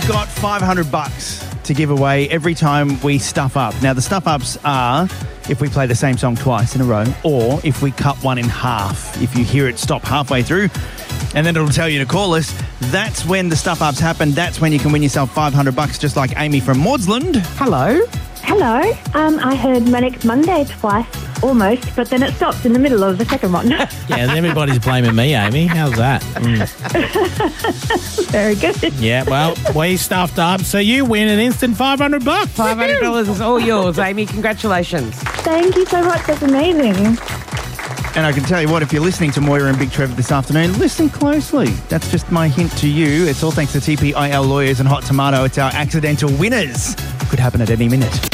we've got $500 to give away every time we stuff up. Now, the stuff ups are if we play the same song twice in a row, or if we cut one in half. If you hear it stop halfway through, and then it'll tell you to call us, that's when the stuff ups happen. That's when you can win yourself $500, just like Amy from Maudsley. Hello. Hello. I heard Manic Monday twice, almost, but then it stopped in the middle of the second one. Yeah, and everybody's blaming me, Amy. How's that? Very good. Yeah, well, we stuffed up, so you win an instant $500. $500 is all yours, Amy. Congratulations. Thank you so much. That's amazing. And I can tell you what, if you're listening to Moira and Big Trevor this afternoon, listen closely. That's just my hint to you. It's all thanks to TPIL Lawyers and Hot Tomato. It's our accidental winners. Could happen at any minute.